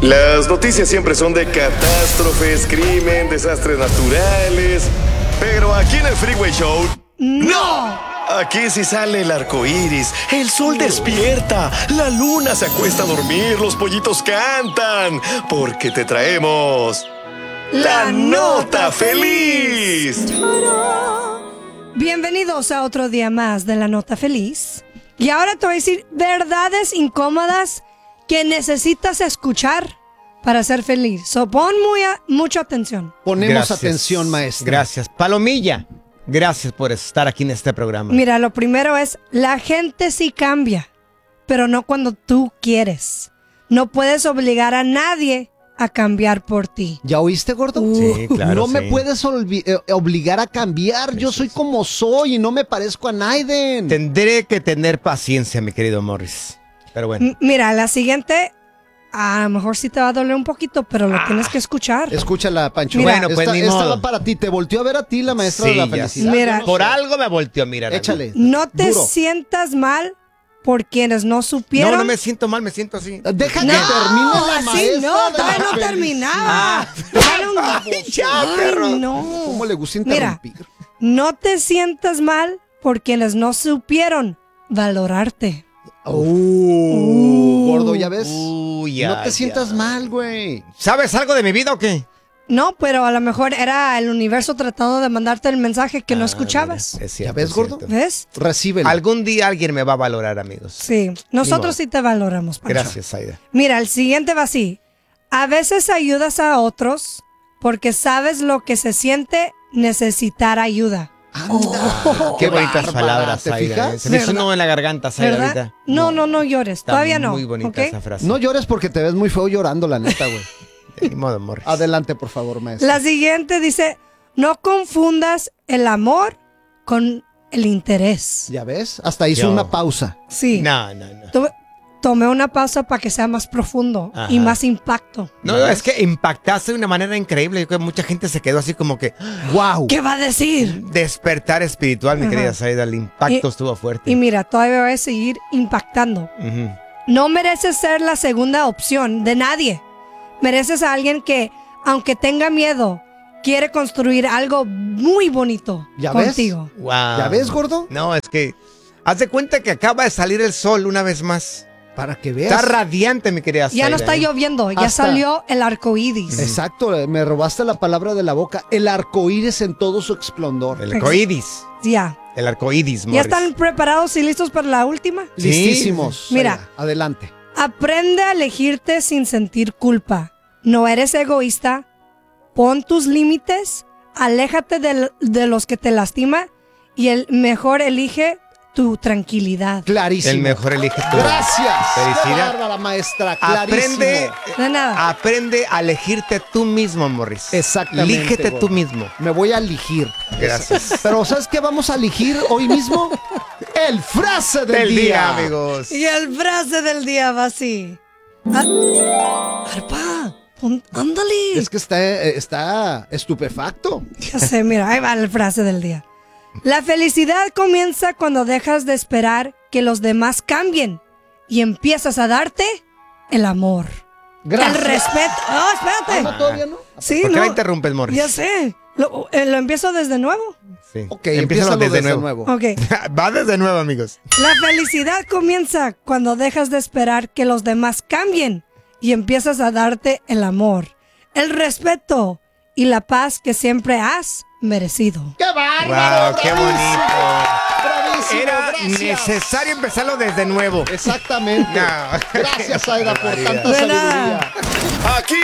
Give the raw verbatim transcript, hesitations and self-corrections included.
Las noticias siempre son de catástrofes, crimen, desastres naturales. Pero aquí en el Freeway Show... ¡No! Aquí sí sale el arco iris, el sol despierta, la luna se acuesta a dormir, los pollitos cantan. Porque te traemos... ¡La Nota Feliz! Bienvenidos a otro día más de La Nota Feliz. Y ahora te voy a decir verdades incómodas que necesitas escuchar para ser feliz. So, pon muy a, mucha atención. Ponemos Gracias. atención, maestra. Gracias. Palomilla, gracias por estar aquí en este programa. Mira, lo primero es, la gente sí cambia, pero no cuando tú quieres. No puedes obligar a nadie a cambiar por ti. ¿Ya oíste, gordo? Sí, claro, No me sí. puedes olvi- eh, obligar a cambiar. Yo soy como soy y no me parezco a Naiden. Tendré que tener paciencia, mi querido Morris. Pero bueno. M- Mira, la siguiente, a lo mejor sí te va a doler un poquito, pero lo tienes que escuchar. Escúchala, Pancho. Mira. Bueno, pues esta, ni esta modo. va para ti. Te volteó a ver a ti la maestra Sí, de la ya felicidad. sé. Mira, Yo no Por sé. algo me volteó a mirar. a mí. Échale. No te Duro. sientas mal por quienes no supieron. No, no me siento mal, me siento así. Deja No, que termine la así maestra. no, de todavía la no felicidad. terminaba. Ah. Todavía no- Ay, ya, Ay, perro. no. ¿Cómo le gusta Mira, interrumpir? no te sientas mal por quienes no supieron valorarte. Uh, gordo, ¿ya ves? Uh, ya, no te sientas ya. mal, güey. ¿Sabes algo de mi vida o qué? No, pero a lo mejor era el universo tratando de mandarte el mensaje que no Ah, escuchabas. mira, es cierto, ¿Ya ves, es gordo? cierto. ¿Ves? Recíbelo. Algún día alguien me va a valorar, amigos. Sí, nosotros sí te valoramos, Pancho. Gracias, Aida. Mira, el siguiente va así. A veces ayudas a otros porque sabes lo que se siente necesitar ayuda. Anda. Qué bonitas bárbara, palabras, ¿te Aida. fijas? ¿eh? Se me hizo un ¿Verdad? nudo en la garganta, Aida, ¿Verdad? ahorita. No, no, no llores. Está Todavía no. muy bonita ¿ok? esa frase. No llores porque te ves muy feo llorando, la neta, güey. De ni modo, Morris. Adelante, por favor, maestra. La siguiente dice, no confundas el amor con el interés. ¿Ya ves? Hasta hizo Yo. una pausa. Sí. No, no, no. Tuve- Tomé una pausa para que sea más profundo Ajá. y más impacto. No, no, es que impactaste de una manera increíble. Yo creo que mucha gente se quedó así como que ¡Wow! ¿Qué va a decir? despertar espiritual, mi Ajá. querida Saida. El impacto Y- estuvo fuerte. Y mira, todavía voy a seguir impactando. Ujú. No mereces ser la segunda opción de nadie. Mereces a alguien que, aunque tenga miedo, quiere construir algo muy bonito ¿Ya ves? contigo. Wow. ¿Ya ves, gordo? No, es que haz de cuenta que acaba de salir el sol una vez más. Para que veas. Está radiante, mi querida Ya no Zaida, está ¿eh? lloviendo, ya Hasta- salió el arco iris. Exacto, me robaste la palabra de la boca. El arco iris en todo su esplendor. El arcoíris. Ya. El arcoíris, ¿Ya Morris. están preparados y listos para la última? Sí. Listísimos. Mira. Zaida, adelante. Aprende a elegirte sin sentir culpa. No eres egoísta. Pon tus límites. Aléjate de, de los que te lastiman. Y el mejor elige tu tranquilidad. Clarísimo. El mejor elige tú. Gracias. Qué Felicidad. bárbara, maestra. Clarísimo. Aprende, De nada. aprende a elegirte tú mismo, Morris. Exactamente, Elígete gordo. tú mismo. Me voy a elegir. Gracias. Pero ¿sabes qué vamos a elegir hoy mismo? El frase del, Del día, amigos. Y el frase del día va así. Ah, Arpa, pon- ándale. Es que está, eh, está estupefacto. Ya sé, mira, ahí va la frase del día. La felicidad comienza cuando dejas de esperar que los demás cambien y empiezas a darte el amor. Gracias. El respeto. No, espérate. Ah, ¿no, todavía no? Sí, ¿Por qué no. la interrumpes, Morris? Ya sé. Lo, eh, lo empiezo desde nuevo. Sí. Ok, Empiézalo empiézalo desde, desde nuevo. nuevo. Ok. Va desde nuevo, amigos. La felicidad comienza cuando dejas de esperar que los demás cambien y empiezas a darte el amor, el respeto y la paz que siempre has merecido. ¡Qué bárbaro! Wow, qué bravísimo, bonito. Bravísimo, Era gracias. necesario empezarlo desde nuevo. Exactamente. No. Gracias, Aida, por tanta De nada. sabiduría. Aquí